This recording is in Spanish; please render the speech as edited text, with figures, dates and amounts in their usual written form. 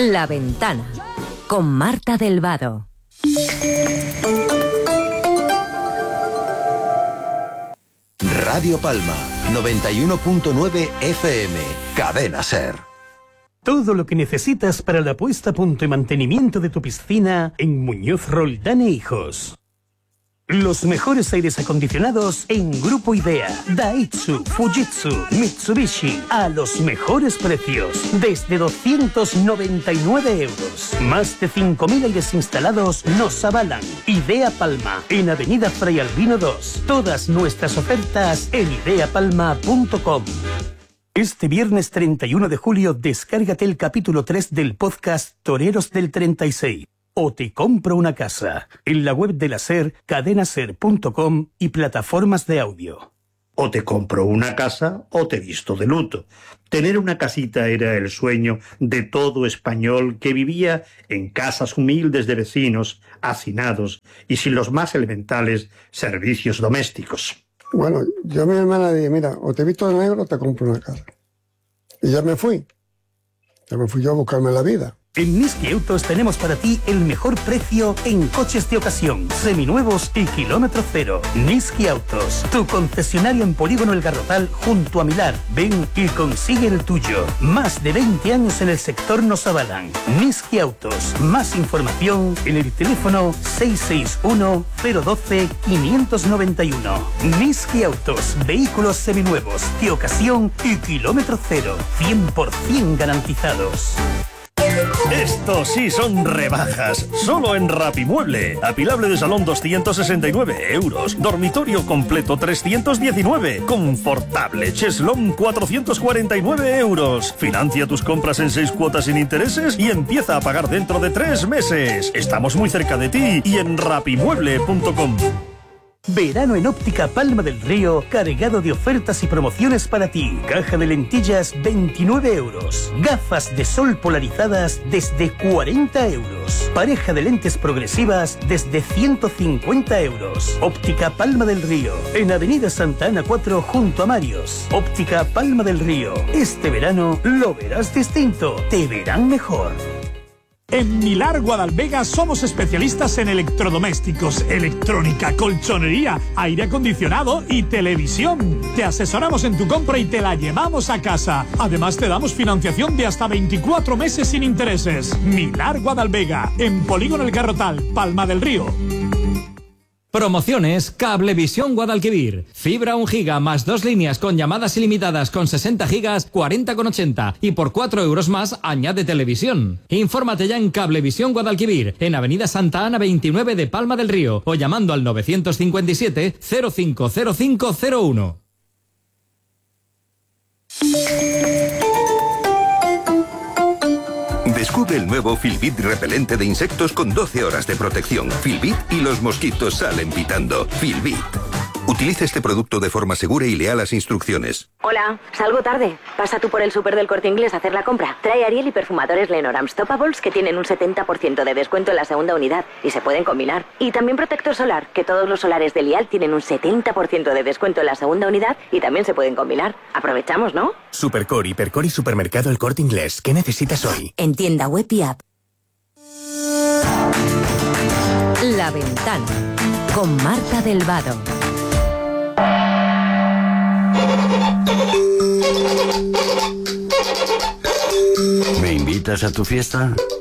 La Ventana, con Marta del Vado. Radio Palma, 91.9 FM, Cadena SER. Todo lo que necesitas para la puesta a punto y mantenimiento de tu piscina en Muñoz Roldán e Hijos. Los mejores aires acondicionados en Grupo Idea, Daihatsu, Fujitsu, Mitsubishi, a los mejores precios, desde 299 euros. Más de 5.000 aires instalados nos avalan. Idea Palma, en Avenida Fray Albino 2. Todas nuestras ofertas en ideapalma.com. Este viernes 31 de julio, descárgate el capítulo 3 del podcast Toreros del 36. O te compro una casa, en la web de la SER, cadenaser.com y plataformas de audio. O te compro una casa o te visto de luto. Tener una casita era el sueño de todo español que vivía en casas humildes de vecinos, hacinados y sin los más elementales servicios domésticos. Bueno, yo a mi hermana dije, mira, o te visto de negro o te compro una casa. Y ya me fui. Ya me fui yo a buscarme la vida. En Niski Autos tenemos para ti el mejor precio en coches de ocasión, seminuevos y kilómetro cero. Niski Autos, tu concesionario en Polígono El Garrotal junto a Milar. Ven y consigue el tuyo. Más de 20 años en el sector nos avalan. Niski Autos. Más información en el teléfono 661-012-591. Niski Autos. Vehículos seminuevos, de ocasión y kilómetro cero. 100% garantizados. Estos sí son rebajas, solo en Rapimueble. Apilable de salón 269 euros, dormitorio completo 319, confortable cheslón 449 euros. Financia tus compras en 6 cuotas sin intereses y empieza a pagar dentro de 3 meses. Estamos muy cerca de ti y en rapimueble.com. Verano en Óptica Palma del Río, cargado de ofertas y promociones para ti. Caja de lentillas, 29 euros. Gafas de sol polarizadas, desde 40 euros. Pareja de lentes progresivas, desde 150 euros. Óptica Palma del Río, en Avenida Santa Ana 4, junto a Marios. Óptica Palma del Río. Este verano lo verás distinto. Te verán mejor. En Milar Guadalvega somos especialistas en electrodomésticos, electrónica, colchonería, aire acondicionado y televisión. Te asesoramos en tu compra y te la llevamos a casa. Además te damos financiación de hasta 24 meses sin intereses. Milar Guadalvega, en Polígono El Garrotal, Palma del Río. Promociones Cablevisión Guadalquivir. Fibra 1 giga más 2 líneas con llamadas ilimitadas con 60 gigas, 40,80. Y por 4 euros más, añade televisión. Infórmate ya en Cablevisión Guadalquivir, en Avenida Santa Ana 29 de Palma del Río, o llamando al 957 050501. Descubre el nuevo Filbit repelente de insectos con 12 horas de protección. Filbit y los mosquitos salen pitando. Filbit. Utiliza este producto de forma segura y lea las instrucciones. Hola, salgo tarde. Pasa tú por el súper del Corte Inglés a hacer la compra. Trae Ariel y perfumadores Lenormand Stoppables que tienen un 70% de descuento en la segunda unidad y se pueden combinar. Y también protector solar, que todos los solares de Lial tienen un 70% de descuento en la segunda unidad y también se pueden combinar. Aprovechamos, ¿no? Supercore, Hipercore y Supermercado El Corte Inglés. ¿Qué necesitas hoy? En tienda web y app. La Ventana, con Marta del Vado. ¿Me invitas a tu fiesta?